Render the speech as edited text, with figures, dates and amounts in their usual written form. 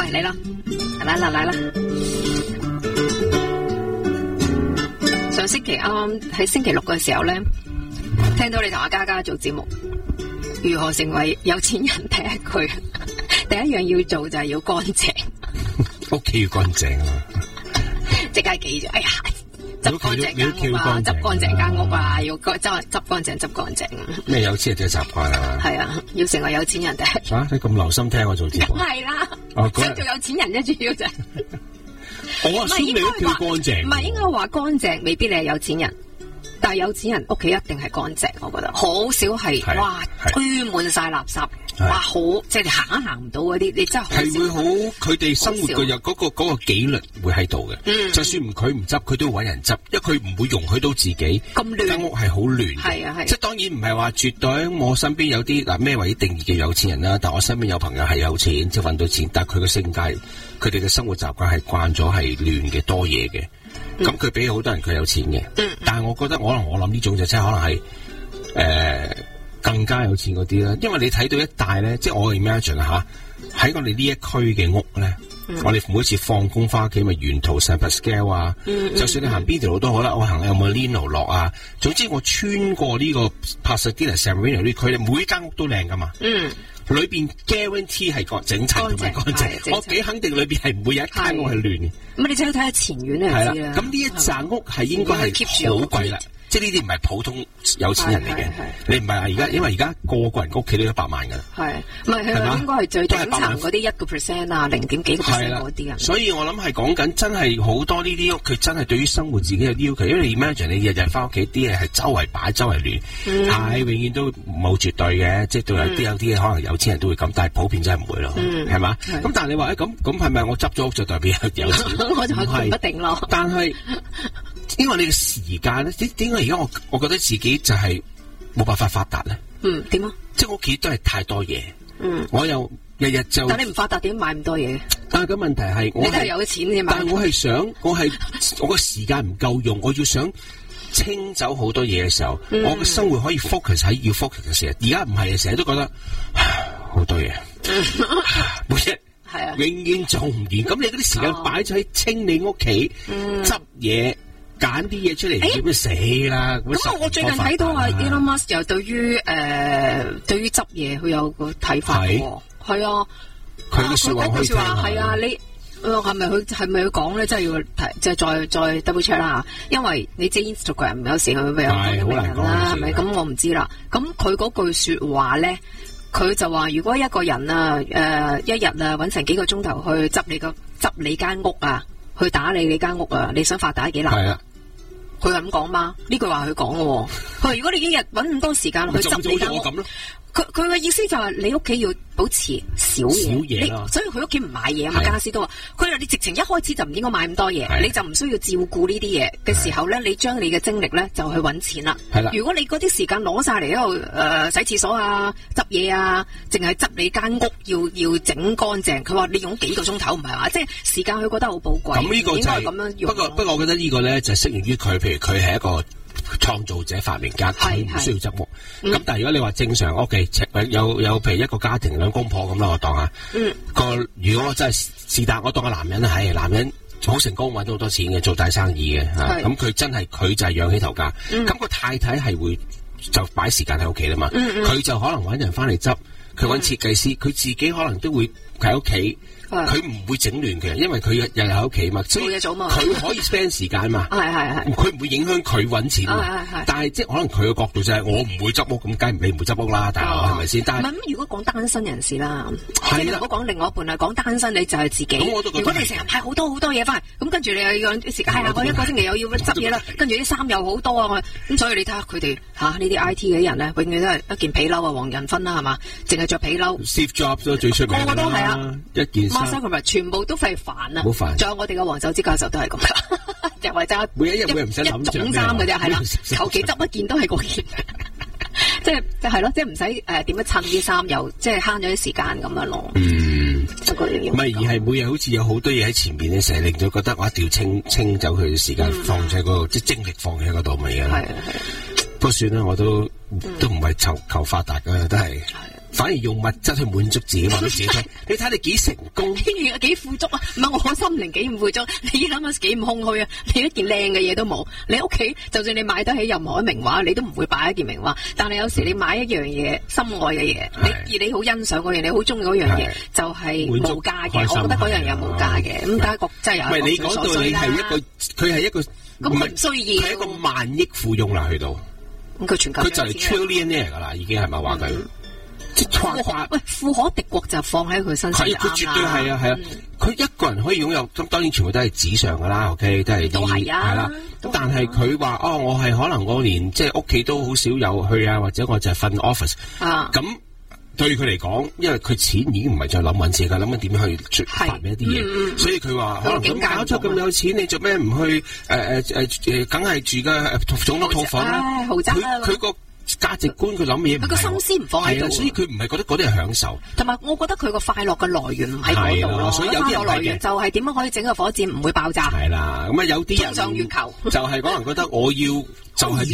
嚟啦，嚟啦！上星期啱喺星期六嘅時候咧，聽到你同阿嘉嘉做節目，如何成為有錢人第一句，第一樣要做就係要乾淨， 屋企要乾淨啊！ 即刻記住，哎呀，執乾淨間屋啊，執乾淨間屋啊，要執乾淨。 咩有錢人嘅習慣啊？ 係啊，要成為有錢人第一。 啊，你咁留心聽我做節目？ 梗係啦，想做有錢人啫，主要就係。 我話你屋企要乾淨， 唔係應該話乾淨，未必你係有錢人，但係有錢人屋企一定係乾淨，我覺得好少係哇堆滿晒垃圾，哇好即係你行都行唔到嗰啲，你真係係會好，佢哋生活嘅有嗰個紀律會喺度嘅，就算佢唔執，佢都會搵人執，因為佢唔會容許到自己咁亂，間屋係好亂，係啊係，即係當然唔係話絕對，我身邊有啲嗱咩為定義嘅有錢人啦，但我身邊有朋友係有錢，即係搵到錢，但係佢嘅性格，佢哋嘅生活習慣係慣咗係亂嘅多嘢嘅。咁佢比好多人佢有錢嘅，但係我覺得可能我諗呢種就真係可能係更加有錢嗰啲啦，因為你睇到一帶咧，即係我 imagine 吓喺我哋呢一區嘅屋咧，我哋每次放工翻屋企咪沿途 San Pascal 啊，就算你行邊條路都好啦，我行有冇 Molino 落啊，總之我穿過呢個 Pasadena San Marino 呢區咧，每間屋都靚噶嘛。裏邊 guarantee 係整齊同埋乾淨，我幾肯定裏邊係唔會有一間屋係亂嘅。 咁你只要睇下前院咧就知啦。 咁呢一間屋係應該係好貴啦，即係呢啲唔係普通有錢人嚟嘅。你唔係話而家，因為而家個個人屋企都100萬噶啦。係，唔係佢應該係最頂層嗰啲1% 啊，0.幾%嗰啲人。所以我諗係講緊真係好多呢啲屋，佢真係對於生活自己有要求。因為你 imagine 你日日翻屋企啲嘢係周圍擺、周圍亂，係永遠都冇絕對嘅，即係都有啲可能有錢人都會咁，但係普遍真係唔會咯，係嘛？咁但係你話咁係咪我執咗屋就代表有錢？我就唔一定咯。但係因為你嘅時間咧，點解而家我覺得自己就係冇辦法發達咧？點啊？即係屋企都係太多嘢。我又日日就，但你唔發達點買咁多嘢？但係個問題係，你都係有錢啫嘛。但係我係想，我個時間唔夠用，我要想清走好多嘢嘅時候，我嘅生活可以 focus 喺要 focus 嘅時候。而家唔係，成日都覺得好多嘢，每日係啊，永遠做唔完。咁你嗰啲時間擺咗喺清理屋企、執嘢。揀啲嘢出嚟，點會死啦？咁我最近睇到Elon Musk 又對於執嘢佢有個睇法喎。係啊，佢嘅説話係啊，你係咪佢講咧？真係要即係再 double check 啦。因為你知 Instagram 有時佢咪有好多名人啦，係咪？咁我唔知啦。咁佢嗰句説話咧，佢就話：如果一個人啊，一日啊揾成幾個鐘頭去執你間屋啊，去打理你間屋啊，你想發達幾難？佢係咁講嘛？呢句話佢講嘅喎。佢話如果你一日揾咁多時間去執你間屋，佢嘅意思就係你屋企要保持少嘢，所以佢屋企唔買嘢啊嘛。家私都話，佢話你直情一開始就唔應該買咁多嘢，你就唔需要照顧呢啲嘢嘅時候咧，你將你嘅精力咧就去揾錢啦。如果你嗰啲時間攞晒嚟喺度洗廁所啊、執嘢啊，淨係執你間屋要整乾淨，佢話你用幾個鐘頭唔係話，即係時間佢覺得好寶貴。咁呢個就係咁樣用。不過我覺得呢個咧就適用於佢，譬如佢係一個創造者、發明家，佢唔需要執屋。咁但係如果你話正常屋企有譬如一個家庭兩公婆咁啦，我當下如果我真係是但，我當個男人係男人好成功，搵到好多錢嘅，做大生意嘅，咁佢真係佢就係養起頭家。咁個太太係會就擺時間喺屋企啦嘛，佢就可能搵人翻嚟執，佢搵設計師，佢自己可能都會喺屋企。佢唔會整亂嘅，因為佢日日喺屋企嘛，所以佢可以 spend 時間嘛。佢唔會影響佢搵錢嘛。但係即係可能佢嘅角度就係我唔會執屋，咁梗係你唔會執屋啦，大佬係咪先？但係如果講單身人士啦，如果講另外一半啊，講單身你就係自己。如果你成日派好多嘢翻嚟，咁跟住你又要時間，我一個星期又要執嘢啦，跟住啲衫又好多啊，咁所以你睇下佢哋呢啲 IT 嘅人咧，永遠都係一件皮褸啊，黃仁勳啦係嘛，淨係着皮褸。Steve Jobs 都最出名，個個都係啊，一件。全部都費煩啊！好煩，仲有我哋嘅黃守之教授都係咁噶，就係就每一日唔使諗種衫嘅啫，係啦，求其執一件都係嗰件，即係咯，即係唔使點樣襯啲衫，又即係慳咗啲時間咁樣咯。唔係而係每日好似有好多嘢喺前面咧，成日令到覺得我一定要清走佢嘅時間，放喺嗰度，即係精力放喺嗰度咪嘅。係不過算啦，我都唔係求發達噶，都係。 反而用物質去滿足自己，話俾自己聽。你睇你幾成功， 幾富足啊！唔係我心靈幾唔富足，你諗下幾唔空虛啊！你一件靚嘅嘢都冇，你屋企就算你買得起任何名畫，你都唔會擺一件名畫。但係有時你買一樣嘢，心愛嘅嘢，而你好欣賞嗰樣，你好中意嗰樣嘢，就係無價嘅。我覺得嗰樣嘢無價嘅。咁但係真係有。 唔係你講到你係一個，佢係一個唔係需要， 係一個萬億富翁啦，去到。 咁佢全球佢就係 trillionaire 噶啦，已經係咪話佢？即係喂，富可敵國就放喺佢身上。 佢絕對係啊，係啊，佢一個人可以擁有，咁當然全部都係紙上噶啦 ，OK， 都係係啊， 係啦。但係佢話我係可能我連即係屋企都好少有去啊，或者我就係瞓 office 啊。咁對佢嚟講，因為佢錢已經唔係再諗搵錢，佢諗緊點樣去發一啲嘢，所以佢話可能咁搞出咁有錢，你做咩唔去梗係住嘅總統套房啦， 豪宅啦， 佢個價值觀佢諗嘢， 佢個心思唔放喺度， 所以佢唔係覺得嗰啲係享受。 同埋，我覺得佢個快樂嘅來源唔喺嗰度咯。 所以有啲人來源就係點樣可以整個火箭唔會爆炸。 係啦，咁啊有啲人衝上月球就係可能覺得我要就係。